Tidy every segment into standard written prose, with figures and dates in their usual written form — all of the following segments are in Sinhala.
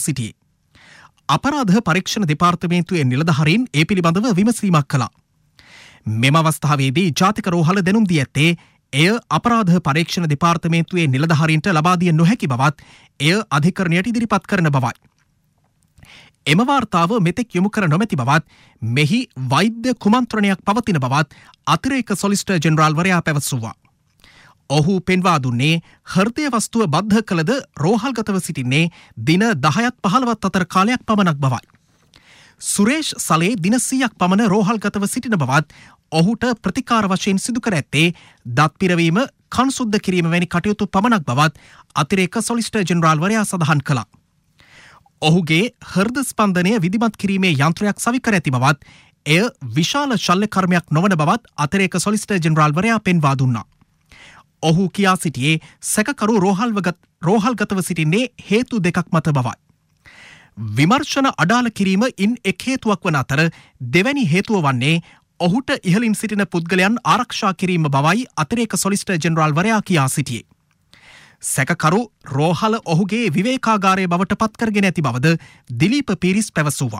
සිටියේ. අපරාධ පරීක්ෂණ දෙපාර්තමේන්තුවේ නිලධාරීන් ඒ පිළිබඳව විමසීමක් කළා. මෙම අවස්ථාවේදී ජාතික රෝහල දැනුම් දී ඇත්තේ එය අපරාධ පරීක්ෂණ දෙපාර්තමේන්තුවේ නිලධාරීන්ට ලබා දිය නොහැකි බවත් එය අධිකරණයට ඉදිරිපත් කරන බවයි. එම වාර්තාව මෙතෙක් යොමු කර නොමැති බවත් මෙහි වෛද්‍ය කුමන්ත්‍රණයක් පවතින බවත් අතිරේක සොලිසිටර් ජෙනරාල්වරයා පැවසුවා. ඔහු පෙන්වා දුන්නේ හෘදය වස්තුව බද්ධ කළද රෝහල්ගතව සිටින්නේ දින 10ත් 15ත් අතර කාලයක් පමණක් බවයි. සුරේෂ් සලේ දින 100ක් පමණ රෝහල්ගතව සිටින බවත් ඔහුට ප්‍රතිකාර වශයෙන් සිදු කර ඇත්තේ දත් පිරවීම, කන් සුද්ධ කිරීම වැනි කටයුතු පමණක් බවත් අතිරේක සොලිසිටර් ජෙනරාල්වරයා සඳහන් කළා. ඔහුගේ හෘද ස්පන්දනය විධිමත් කිරීමේ යන්ත්‍රයක් සවි කර ඇති බවත් එය විශාල ශල්‍ය කර්මයක් නොවන බවත් අතිරේක සොලිසිටර් ජෙනරාල්වරයා පෙන්වා දුන්නා. ඔහු කියා සිටියේ සැකකරු රෝහල්ගතව සිටින්නේ හේතු දෙකක් මත බවයි. විමර්ශන අඩාල කිරීම ඉන් එක් හේතුවක් වන අතර දෙවැනි හේතුව වන්නේ ඔහුට ඉහළින් සිටින පුද්ගලයන් ආරක්ෂා කිරීම බවයි අතිරේක සොලිසිටර් ජෙනරාල්වරයා කියා සිටියේ. සැකකරු රෝහල ඔහුගේ විවේකාගාරය බවට පත්කරගෙන ඇති බවද දිලීප පීරිස් පැවසුවා.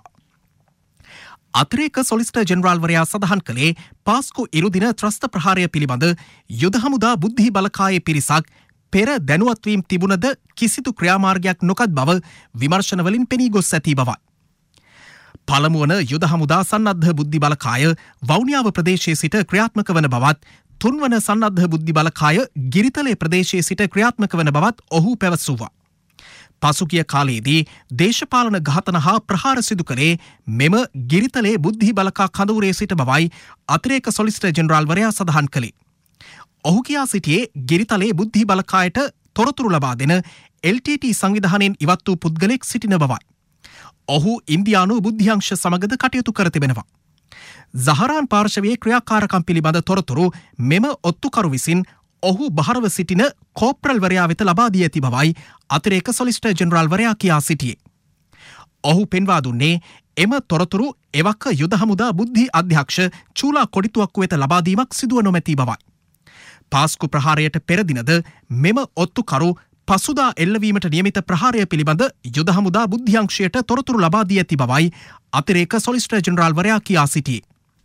අතිරේක සොලිසිටර් ජෙනරාල්වරයා සඳහන් කළේ පාස්කු ඉරුදින ත්‍රස්ත ප්‍රහාරය පිළිබඳ යුද හමුදා බුද්ධි බලකායේ පිරිසක් පෙර දැනුවත්වීම් තිබුණද කිසිදු ක්‍රියාමාර්ගයක් නොකත් බව විමර්ශනවලින් පෙනී ගොස් ඇති බවයි. පළමුවන යුද හමුදා සන්නද්ධ බුද්ධි බලකාය වවුනියාව ප්‍රදේශයේ සිට ක්‍රියාත්මක වන බවත් තුන්වන සන්නද්ධ බුද්ධි බලකාය ගිරිතලේ ප්‍රදේශයේ සිට ක්‍රියාත්මක වන බවත් ඔහු පැවසුවා. පසුගිය කාලයේදී දේශපාලන ඝාතන හා ප්‍රහාර සිදු කළේ මෙම ගිරිතලේ බුද්ධි බලකා කඳවුරේ සිට බවයි අතිරේක සොලිසිටර් ජෙනරාල්වරයා සඳහන් කළේ. ඔහු කියා සිටියේ ගිරිතලේ බුද්ධි බලකායට තොරතුරු ලබා දෙන LTT සංවිධානයෙන් ඉවත් වූ පුද්ගලෙක් සිටින බවයි. ඔහු ඉන්දියානු බුද්ධ්‍යංශ සමගද කටයුතු කර තිබෙනවා. සහරාන් පාර්ශවයේ ක්‍රියාකාරකම් පිළිබඳ තොරතුරු මෙම ඔත්තුකරු විසින් ඔහු බහරව සිටින කෝප්‍රල්වරයා වෙත ලබා දී ඇති බවයි අතිරේක සොලිසිටර් ජෙනරාල්වරයා කියා සිටියේ. ඔහු පෙන්වා දුන්නේ එම තොරතුරු එවක යුද හමුදා බුද්ධි අධ්‍යක්ෂ චූලා කොඩිතුවක්කු වෙත ලබා දීමක් සිදුව නොමැති බවයි. පාස්කු ප්‍රහාරයට පෙර දිනද මෙම ඔත්තුකරු පසුදා එල්ලවීමට නියමිත ප්‍රහාරය පිළිබඳ යුද හමුදා බුද්ධ්‍යංශයට තොරතුරු ලබා දී ඇති බවයි අතිරේක සොලිසිටර් ජෙනරාල්වරයා කියා සිටියේ.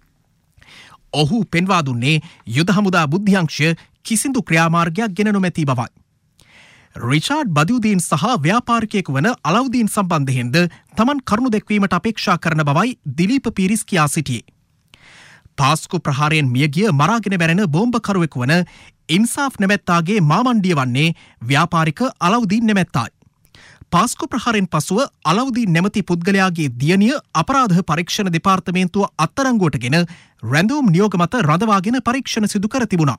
ඔහු පෙන්වා දුන්නේ යුද හමුදා බුද්ධ්‍යංශය කිසිදු ක්‍රියාමාර්ගයක් ගෙන නොමැති බවයි. රිචාඩ් බදියුදීන් සහ ව්‍යාපාරිකයෙකු වන අලවුදීන් සම්බන්ධයෙන්ද තමන් කරුණු දැක්වීමට අපේක්ෂා කරන බවයි දිලීප පීරිස් කියා සිටියේ. පාස්කු ප්‍රහාරයෙන් මියගිය මරාගෙන මැරෙන බෝම්බකරුවෙකු වන ඉන්සාෆ් නැමැත්තාගේ මාමණ්ඩිය වන්නේ ව්‍යාපාරික අලවුදීන් නැමැත්තායි. පාස්කු ප්‍රහාරයෙන් පසුව අලවුදීන් නැමැති පුද්ගලයාගේ දියණිය අපරාධ පරීක්ෂණ දෙපාර්තමේන්තුව අත්අඩංගුවටගෙන රැඳවුම් නියෝග මත රඳවාගෙන පරීක්ෂණ සිදු කර තිබුණා.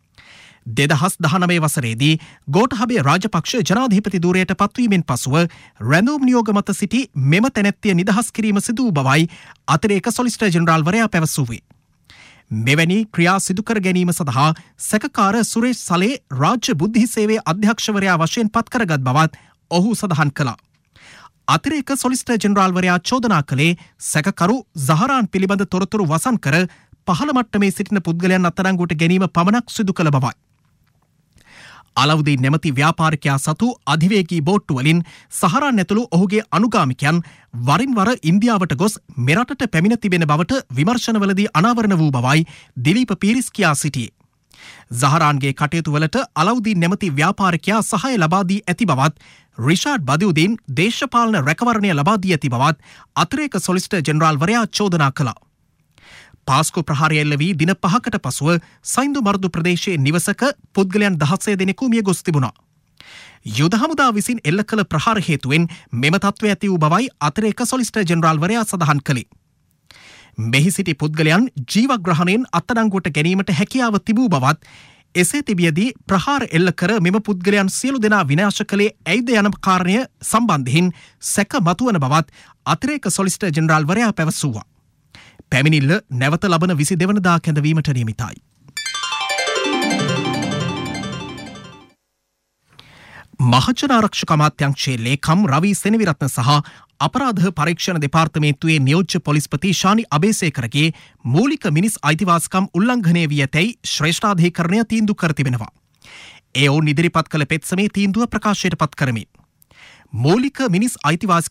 2019 වසරේදී ගෝඨාභය රාජපක්ෂ ජනාධිපති ධූරයට පත්වීමෙන් පසුව රැඳවුම් නියෝග මත සිටි මෙම තැනැත්තිය නිදහස් කිරීම සිදු වූ බවයි අතිරේක සොලිසිටර් ජෙනරාල්වරයා පැවසුවේ. මෙවැනි ක්‍රියා සිදු කර ගැනීම සඳහා සැකකාර සුරේෂ් සලේ රාජ්‍ය බුද්ධි සේවයේ අධ්‍යක්ෂවරයා වශයෙන් පත් කරගත් බවත් ඔහු සඳහන් කළා. අතිරේක සොලිසිටර් ජෙනරාල්වරයා චෝදනා කළේ සැකකරු සහරාන් පිළිබඳ තොරතුරු වසන් කර පහළ මට්ටමේ සිටින පුද්ගලයන් අත්අඩංගුවට ගැනීම පමණක් සිදු කළ බවයි. අලවුදීන් නැමැති ව්‍යාපාරිකයා සතු අධිවේගී බෝට්ටු වලින් සහරාන් ඇතුළු ඔහුගේ අනුගාමිකයන් වරින් වර ඉන්දියාවට ගොස් මෙරටට පැමිණ තිබෙන බවට විමර්ශනවලදී අනාවරණ වූ බවයි දිලීප පීරිස් කියා සිටියේ. සහරාන්ගේ කටයුතු වලට අලවුදීන් නැමැති ව්‍යාපාරිකයා සහාය ලබා දී ඇති බවත් රිෂාඩ් බදියුදීන් දේශපාලන රැකවරණය ලබා දී ඇති බවත් අතිරේක සොලිසිටර් ජෙනරාල්වරයා චෝදනා කළා. පාස්කු ප්‍රහාරය එල්ල වී දින 5කට පසුව සයින්දු මර්දු ප්‍රදේශයේ නිවසක පුද්ගලයන් 16 දෙනෙකු මිය ගොස් තිබුණා. යුද හමුදා විසින් එල්ල කළ ප්‍රහාර හේතුවෙන් මෙම තත්ත්වය ඇති වූ බවයි අතිරේක සොලිසිටර් ජෙනරාල්වරයා සඳහන් කළේ. මෙහි සිටි පුද්ගලයන් ජීවග්‍රහණයෙන් අත්අඩංගුවට ගැනීමට හැකියාව තිබූ බවත් එසේ තිබියදී ප්‍රහාර එල්ල කර මෙම පුද්ගලයන් සියලු දෙනා විනාශ කළේ ඇයිද යන කාරණය සම්බන්ධයෙන් සැක මතුවන බවත් අතිරේක සොලිසිටර් ජෙනරාල්වරයා පැවසුවා. පැමිණිල්ල නැවත ලබන 22 වනදා කැඳවීමට නියමිතයි. මහජන ආරක්ෂක අමාත්‍යාංශයේ ලේකම් රවි සෙනවිරත්න සහ අපරාධ පරීක්ෂණ දෙපාර්තමේන්තුවේ නියෝජ්‍ය පොලිස්පති ශානි අබේසේකරගේ මූලික මිනිස් අයිතිවාසිකම් උල්ලංඝනය වී ඇතැයි ශ්‍රේෂ්ඨාධිකරණය තීන්දුව කර තිබෙනවා. ඒ ඔවුන් ඉදිරිපත් කළ පෙත්සමේ තීන්දුව ප්‍රකාශයට පත් කරමින් මූලික මිනිස් අයිතිවාසිකම්